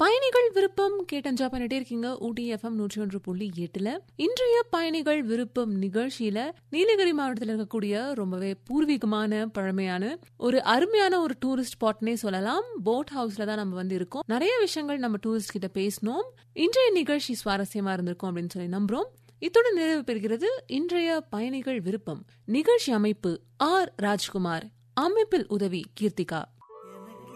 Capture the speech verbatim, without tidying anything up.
பயணிகள் விருப்பம் கேட்டஞ்சா பண்ணிட்டே இருக்கீங்க ஊட்டி எஃப்எம் நூற்றி ஒன்று புள்ளி எட்டுல. இன்றைய பயணிகள் விருப்பம் நிகழ்ச்சியில நீலகிரி மாவட்டத்தில் இருக்கக்கூடிய ரொம்பவே பூர்வீகமான பழமையான ஒரு அருமையான ஒரு டூரிஸ்ட் ஸ்பாட்னே சொல்லலாம். போட் ஹவுஸ்ல தான் நம்ம வந்து இருக்கோம். நிறைய விஷயங்கள் நம்ம டூரிஸ்ட் கிட்ட பேசணும். இன்றைய நிகழ்ச்சி சுவாரஸ்யமா இருந்திருக்கும் அப்படின்னு சொல்லி நம்புறோம். இத்துடன் நிறைவு பெறுகிறது இன்றைய பயணிகள் விருப்பம் நிகழ்ச்சி. அமைப்பு ஆர் ராஜ்குமார், அமைப்பில் உதவி கீர்த்திகா.